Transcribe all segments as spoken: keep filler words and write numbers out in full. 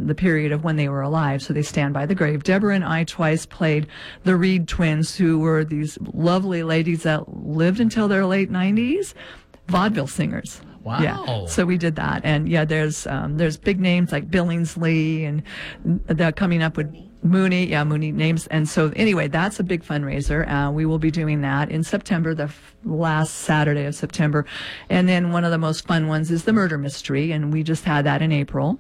in the period of when they were alive, so they stand by the grave. Deborah and I twice played the Reed twins, who were these lovely ladies that lived until their late nineties, vaudeville singers. Wow. Yeah. So we did that. And yeah, there's um, there's big names like Billingsley, and they're coming up with Mooney. Yeah, Mooney names. And so anyway, that's a big fundraiser. Uh, we will be doing that in September, the f- last Saturday of September. And then one of the most fun ones is the murder mystery, and we just had that in April.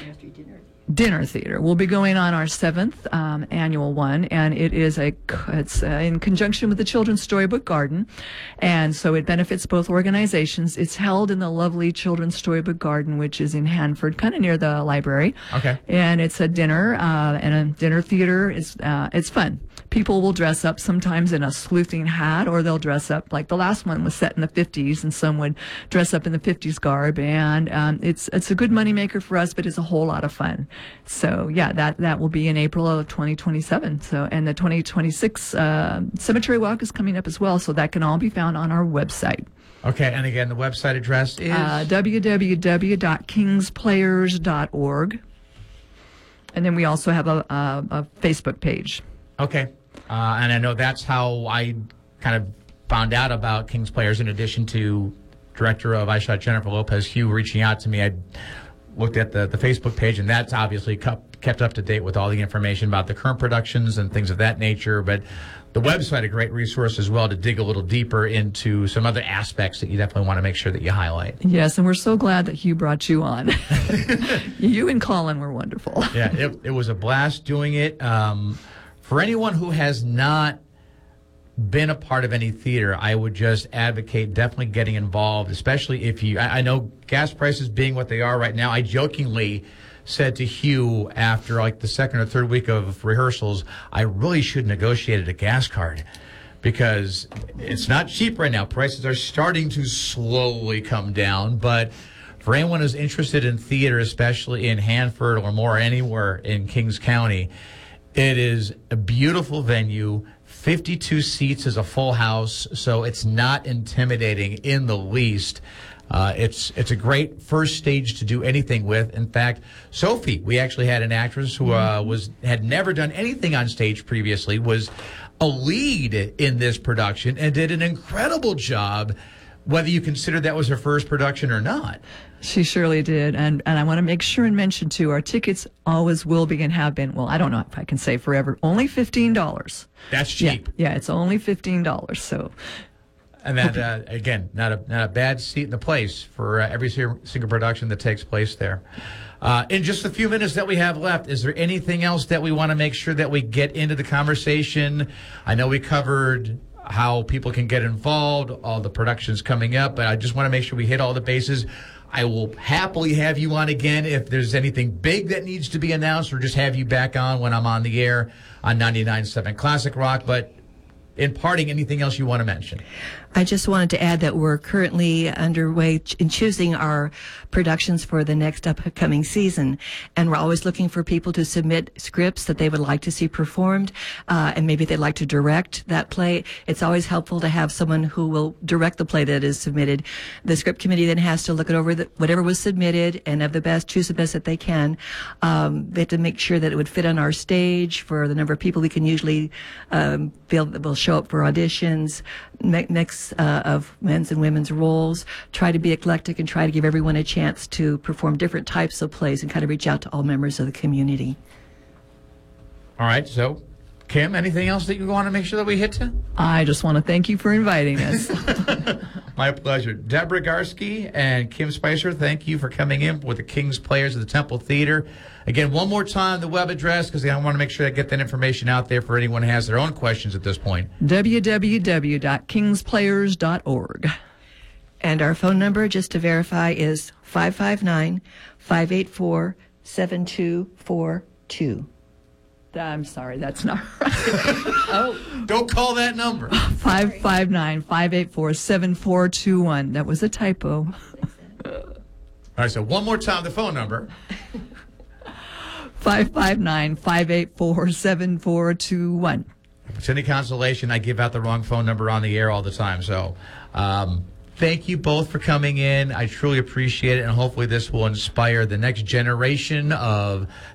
Dinner theater. We'll be going on our seventh um, annual one, and it is a it's uh, in conjunction with the Children's Storybook Garden, and so it benefits both organizations. It's held in the lovely Children's Storybook Garden, which is in Hanford, kind of near the library. Okay. And it's a dinner uh, and a dinner theater. It's uh, it's fun. People will dress up sometimes in a sleuthing hat, or they'll dress up like the last one was set in the fifties, and some would dress up in the fifties garb. And um, it's it's a good moneymaker for us, but it's a whole lot of fun. So yeah, that that will be in April of twenty twenty-seven. So and the twenty twenty-six uh, Cemetery Walk is coming up as well. So that can all be found on our website. Okay, and again, the website address is uh, w w w dot kings players dot org, and then we also have a, a, a Facebook page. Okay, uh, and I know that's how I kind of found out about Kings Players. In addition to director of I Shot Jennifer Lopez, Hugh, reaching out to me, I looked at the, the Facebook page, and that's obviously kept, kept up to date with all the information about the current productions and things of that nature. But the website, a great resource as well to dig a little deeper into some other aspects that you definitely want to make sure that you highlight. Yes, and we're so glad that Hugh brought you on. You and Colin were wonderful. Yeah, it, it was a blast doing it. Um, for anyone who has not been a part of any theater, I would just advocate definitely getting involved, especially if you, I, I know gas prices being what they are right now. I jokingly said to Hugh after like the second or third week of rehearsals, I really should have negotiated a gas card, because it's not cheap right now. Prices are starting to slowly come down, but for anyone who's interested in theater, especially in Hanford or more anywhere in Kings County, it is a beautiful venue. fifty-two seats is a full house, so it's not intimidating in the least. Uh, it's it's a great first stage to do anything with. In fact, Sophie, we actually had an actress who uh, was had never done anything on stage previously, was a lead in this production and did an incredible job, whether you consider that was her first production or not. She surely did. And and I want to make sure and mention, too, our tickets always will be and have been, well, I don't know if I can say forever, only fifteen dollars. That's cheap. Yeah, yeah, it's only fifteen dollars. So, and that, uh, again, not a not a bad seat in the place for uh, every single production that takes place there. Uh, in just the few minutes that we have left, is there anything else that we want to make sure that we get into the conversation? I know we covered how people can get involved, all the productions coming up, but I just want to make sure we hit all the bases. I will happily have you on again if there's anything big that needs to be announced, or just have you back on when I'm on the air on ninety-nine point seven Classic Rock. But in parting, anything else you want to mention? I just wanted to add that we're currently underway in choosing our productions for the next upcoming season, and we're always looking for people to submit scripts that they would like to see performed, uh, and maybe they'd like to direct that play. It's always helpful to have someone who will direct the play that is submitted. The script committee then has to look it over, the, whatever was submitted, and of the best, choose the best that they can. Um, they have to make sure that it would fit on our stage for the number of people we can usually um, feel that will show up for auditions, mix uh, of men's and women's roles, try to be eclectic and try to give everyone a chance to perform different types of plays and kind of reach out to all members of the community. All right, so Kim, anything else that you want to make sure that we hit to? I just want to thank you for inviting us. My pleasure. Deborah Garsky and Kim Spicer, thank you for coming in with the Kings Players of the Temple Theater. Again, one more time, the web address, because I want to make sure I get that information out there for anyone who has their own questions at this point. w w w dot kings players dot org. And our phone number, just to verify, is five five nine, five eight four, seven two four two. I'm sorry, that's not right. Oh, don't call that number. five five nine, five eight four, seven four two one. That was a typo. All right, so one more time, the phone number. five five nine, five eight four, seven four two one. If it's any consolation, I give out the wrong phone number on the air all the time. So um, thank you both for coming in. I truly appreciate it, and hopefully this will inspire the next generation of